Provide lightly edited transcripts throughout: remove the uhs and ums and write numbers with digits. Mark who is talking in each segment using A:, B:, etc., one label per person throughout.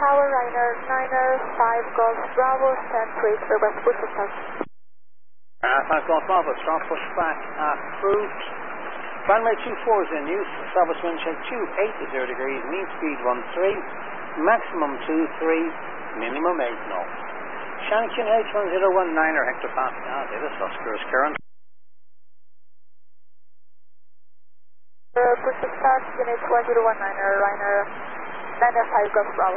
A: Tower, Ryanair 9er 5 Golf Bravo, stand 3 for West push start.
B: 5 Golf Bravo, strong push back approved. Runway 24 is in use, Southwest wind check 2, 80 degrees, mean speed 13, maximum 23, minimum 8 knots. Shannon H1019er hectopascal, Davis Oscar is current.
A: Push to start, H1019er, Ryanair 9er 5 Golf Bravo.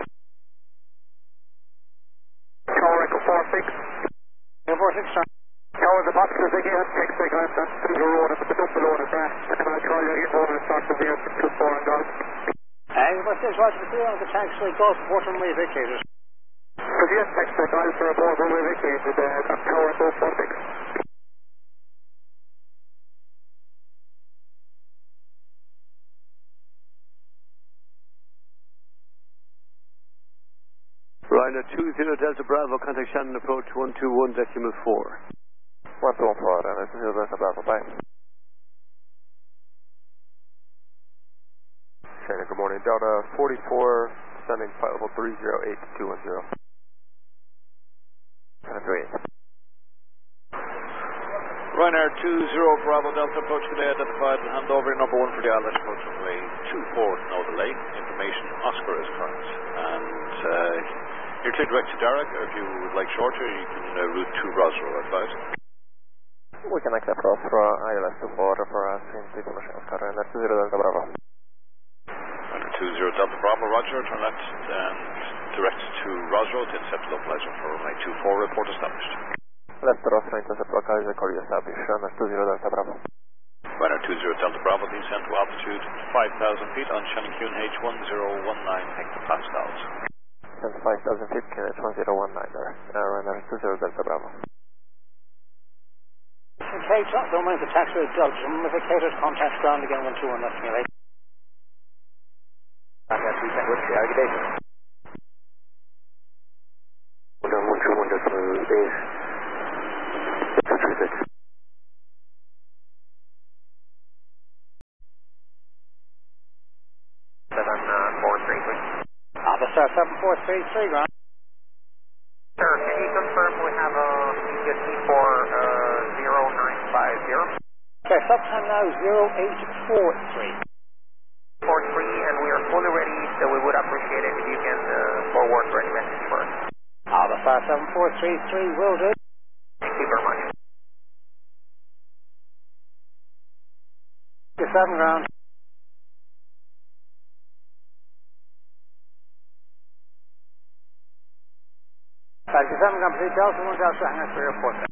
C: Tower Echo 46.
B: Echo 46, start.
C: Tower the box is again, take signal, that's through the road, and the double load is that. And I'll call you again over and start from here from 24 and Golf.
B: Echo 46, Roger, the clear on the taxiway Golf, port runway vacated.
C: So yes, text the Golf for a port runway vacated, Tower Echo 46.
D: Ryanair 20 Delta Bravo, contact Shannon approach 121 decimal 4.
C: 121 Ryanair 20 Delta Bravo, bye. Shannon, good morning. Delta 44, sending flight level 308-210. 3.
E: Ryanair 20 Bravo Delta approach today identified and hand over number 1 for the Alice approach runway 24, no delay. Information Oscar is current. And you're clear direct to Derek, or if you would like shorter, you can route to Roswell, advise.
C: We can accept Ross for ILS 24 for us in Information Oscar, and that's 20 Delta Bravo.
E: Ryanair 20 Delta Bravo, Roger, turn left and direct to Roswell to intercept localizer for runway 24, report established.
C: Left Ross, intercept localizer, call you established, Ryanair 20 Delta Bravo.
E: Ryanair 20 Delta Bravo, descent to altitude 5,000 feet on Shannon H1019 hectopascals.
C: 5,000 feet, H1019 there. Ryanair 20 Delta Bravo.
B: Okay, don't mind the taxiway Delta, vacated, contact ground again 121, that's me, right?
C: Back at 3 Tango Whiskey, aggregation. 121 decimal 8. 236. 7433.
B: Alpha Star 7433, ground.
C: Sir, can you confirm we have a EGT for 0950?
B: Okay, subtime now 0843.
C: 43, and we are fully ready, so we would appreciate it if you can forward for any message for us.
B: Alpha Star 7433, will do.
C: Thank you very much.
B: 7 ground. Delta 7 complete, Delta 1 Delta, hang on for your report.